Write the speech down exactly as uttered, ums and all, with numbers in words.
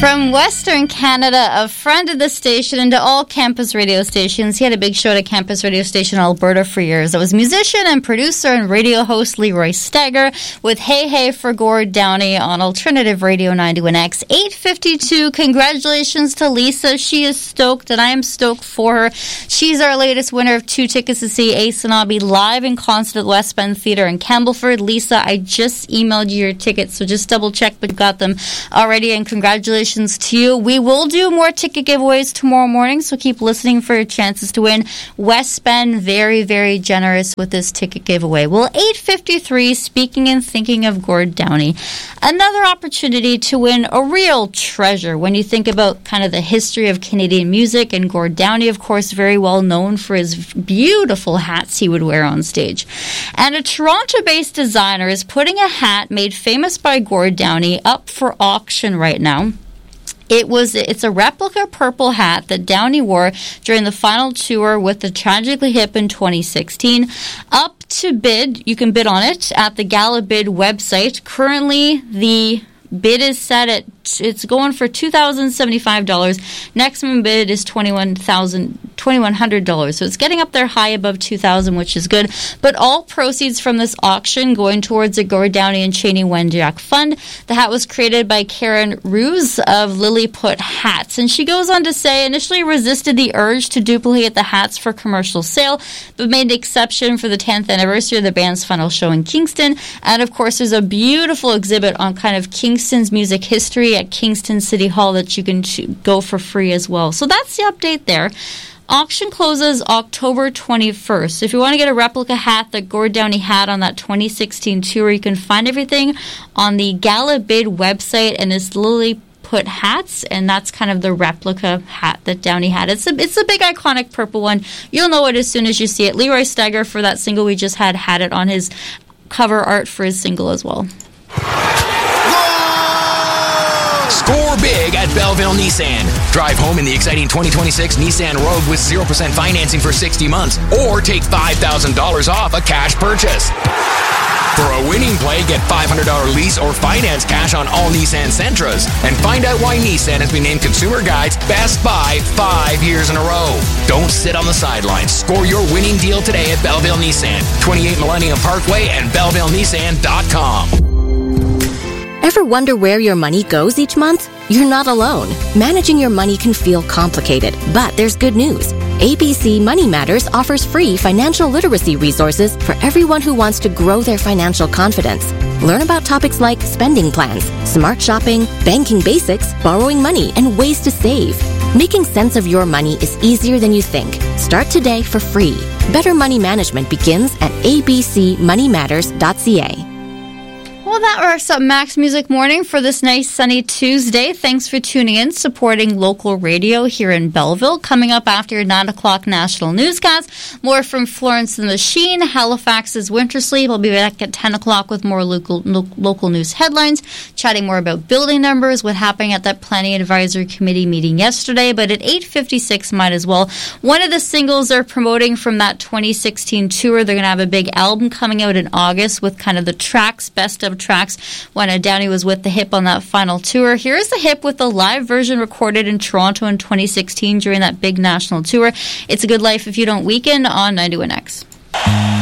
From Western Canada, a friend of the station, and to all campus radio stations. He had a big show at a campus radio station in Alberta for years. It was musician and producer and radio host Leroy Steiger with Hey Hey for Gord Downie on Alternative Radio ninety-one X. eight fifty-two. Congratulations to Lisa. She is stoked, and I am stoked for her. She's our latest winner of two tickets to see Ace and Abby live in concert at West Bend Theatre in Campbellford. Lisa, I just emailed you your tickets, so just double check, but you got them already, and congratulations to you. We will do more ticket giveaways tomorrow morning, so keep listening for your chances to win. West Bend, very, very generous with this ticket giveaway. Well, eight fifty-three, speaking and thinking of Gord Downie, another opportunity to win a real treasure when you think about kind of the history of Canadian music, and Gord Downie, of course, very well known for his beautiful hats he would wear on stage. And a Toronto-based designer is putting a hat made famous by Gord Downie up for auction right now. It was, it's a replica purple hat that Downie wore during the final tour with the Tragically Hip in twenty sixteen. Up to bid, you can bid on it at the Gala Bid website. Currently, the bid is set at, it's going for two thousand seventy-five dollars. Maximum bid is twenty-one thousand twenty-one hundred dollars. So it's getting up there high above two thousand dollars, which is good. But all proceeds from this auction going towards the Gord Downie and Cheney Wendiak Fund. The hat was created by Karen Ruse of Lilliput Hats. And she goes on to say, initially resisted the urge to duplicate the hats for commercial sale, but made an exception for the tenth anniversary of the band's final show in Kingston. And of course, there's a beautiful exhibit on kind of Kingston's music history at Kingston City Hall that you can go for free as well. So that's the update there. Auction closes October twenty-first. If you want to get a replica hat that Gord Downie had on that twenty sixteen tour, you can find everything on the Gala Bid website, and it's Lilliput Hats, and that's kind of the replica hat that Downie had. It's a, it's a big iconic purple one. You'll know it as soon as you see it. Leroy Steiger, for that single we just had, had it on his cover art for his single as well. Score big at Belleville Nissan. Drive home in the exciting twenty twenty-six Nissan Rogue with zero percent financing for sixty months, or take five thousand dollars off a cash purchase. For a winning play, get five hundred dollars lease or finance cash on all Nissan Sentras. And find out why Nissan has been named Consumer Guide's Best Buy five years in a row. Don't sit on the sidelines. Score your winning deal today at Belleville Nissan, twenty-eight Millennium Parkway and Belleville Nissan dot com. Ever wonder where your money goes each month? You're not alone. Managing your money can feel complicated, but there's good news. A B C Money Matters offers free financial literacy resources for everyone who wants to grow their financial confidence. Learn about topics like spending plans, smart shopping, banking basics, borrowing money, and ways to save. Making sense of your money is easier than you think. Start today for free. Better money management begins at a b c money matters dot c a. Well, that wraps up Max Music Morning for this nice sunny Tuesday. Thanks for tuning in, supporting local radio here in Belleville. Coming up after your nine o'clock national newscast, more from Florence and the Machine, Halifax's Winter Sleep. I'll be back at ten o'clock with more local lo- local news headlines, chatting more about building numbers, what happened at that Planning Advisory Committee meeting yesterday. But at eight fifty-six, might as well. One of the singles they're promoting from that twenty sixteen tour, they're going to have a big album coming out in August with kind of the tracks, best of tracks when uh, Downie was with the Hip on that final tour. Here's the Hip with the live version recorded in Toronto in twenty sixteen during that big national tour. It's a Good Life If You Don't Weaken on ninety-one X.